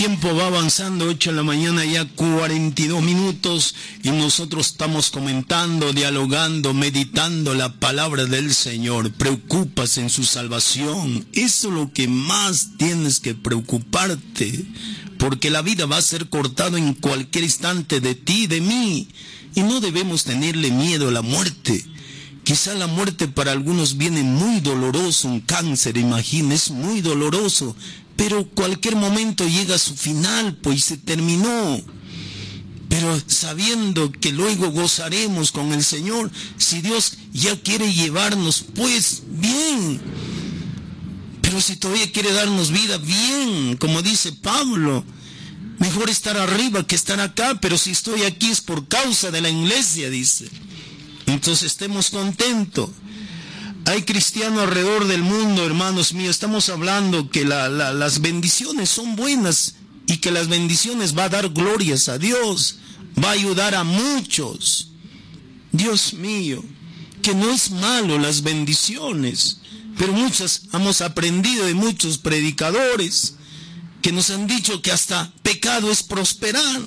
tiempo va avanzando, 8 de la mañana, ya 42 minutos, y nosotros estamos comentando, dialogando, meditando la palabra del Señor. Preocupas en su salvación. Eso es lo que más tienes que preocuparte, porque la vida va a ser cortada en cualquier instante de ti, de mí, y no debemos tenerle miedo a la muerte. Quizá la muerte para algunos viene muy doloroso, un cáncer, imagina, es muy doloroso, pero cualquier momento llega a su final, pues se terminó. Pero sabiendo que luego gozaremos con el Señor, si Dios ya quiere llevarnos, pues bien. Pero si todavía quiere darnos vida, bien, como dice Pablo. Mejor estar arriba que estar acá, pero si estoy aquí es por causa de la iglesia, dice. Entonces estemos contentos. Hay cristianos alrededor del mundo, hermanos míos. Estamos hablando que las bendiciones son buenas y que las bendiciones va a dar glorias a Dios. Va a ayudar a muchos. Dios mío, que no es malo las bendiciones, pero muchas hemos aprendido de muchos predicadores que nos han dicho que hasta pecado es prosperar.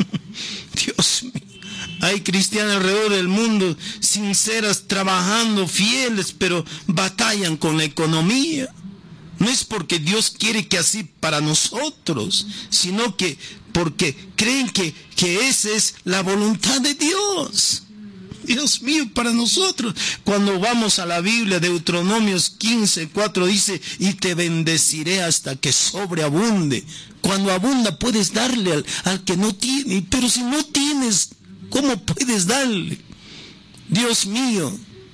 Dios mío. Hay cristianos alrededor del mundo, sinceras, trabajando, fieles, pero batallan con la economía. No es porque Dios quiere que así para nosotros, sino que porque creen que esa es la voluntad de Dios. Dios mío, para nosotros. Cuando vamos a la Biblia, Deuteronomios 15:4 dice, y te bendeciré hasta que sobreabunde. Cuando abunda puedes darle al que no tiene, pero si no tienes, ¿cómo puedes darle? Dios mío,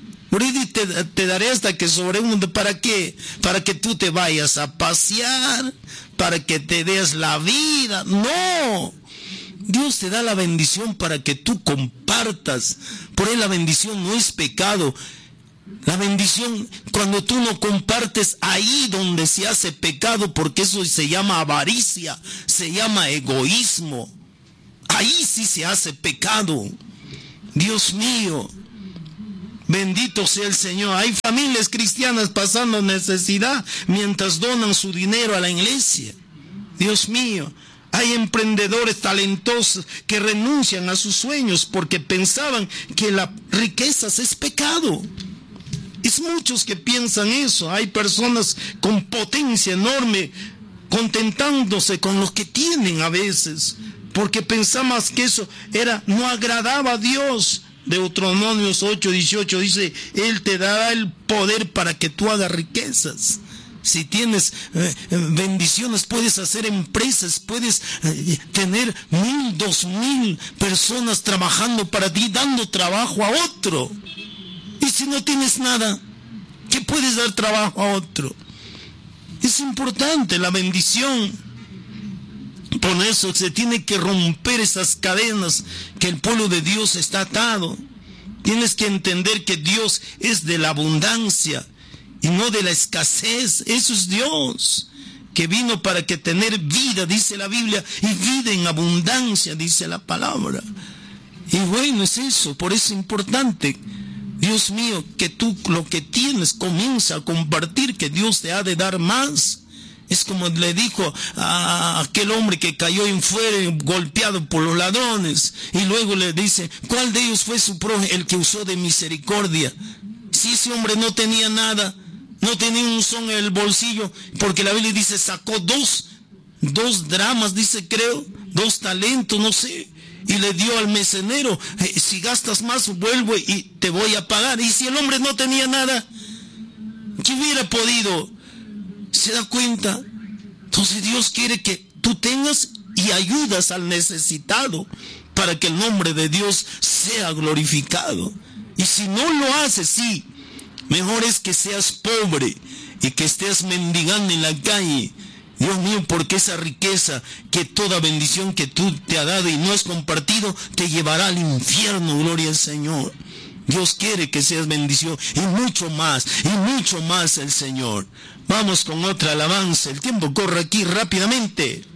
te daré hasta que sobreabunde. ¿Para qué? Para que tú te vayas a pasear, para que te des la vida. No, Dios te da la bendición para que tú compartas. Por ahí la bendición no es pecado. La bendición, cuando tú no compartes, ahí donde se hace pecado, porque eso se llama avaricia, se llama egoísmo. Ahí sí se hace pecado. Dios mío, bendito sea el Señor. Hay familias cristianas pasando necesidad mientras donan su dinero a la iglesia. Dios mío, hay emprendedores talentosos que renuncian a sus sueños porque pensaban que las riquezas es pecado. Es muchos que piensan eso. Hay personas con potencia enorme contentándose con lo que tienen a veces, porque pensamos que eso no agradaba a Dios. Deuteronomios 8:18 dice, Él te dará el poder para que tú hagas riquezas. Si tienes bendiciones, puedes hacer empresas, puedes tener 1,000, 2,000 personas trabajando para ti, dando trabajo a otro. Y si no tienes nada, ¿qué puedes dar trabajo a otro? Es importante la bendición. Por eso se tiene que romper esas cadenas que el pueblo de Dios está atado. Tienes que entender que Dios es de la abundancia y no de la escasez. Eso es Dios, que vino para que tener vida, dice la Biblia, y vida en abundancia, dice la palabra. Y bueno, es eso, por eso es importante. Dios mío, que tú lo que tienes comienza a compartir, que Dios te ha de dar más. Es como le dijo a aquel hombre que cayó en fuera golpeado por los ladrones, y luego le dice, ¿cuál de ellos fue su prójimo? El que usó de misericordia. Si ese hombre no tenía nada, no tenía un son en el bolsillo, porque la Biblia dice, sacó dos dramas, dice, creo, 2 talentos, no sé, y le dio al mesenero, si gastas más, vuelvo y te voy a pagar. Y si el hombre no tenía nada, ¿qué hubiera podido? ¿Se da cuenta? Entonces Dios quiere que tú tengas y ayudas al necesitado para que el nombre de Dios sea glorificado. Y si no lo haces, sí, mejor es que seas pobre y que estés mendigando en la calle. Dios mío, porque esa riqueza, que toda bendición que tú te ha dado y no has compartido, te llevará al infierno, gloria al Señor. Dios quiere que seas bendición y mucho más el Señor. Vamos con otra alabanza. El tiempo corre aquí rápidamente.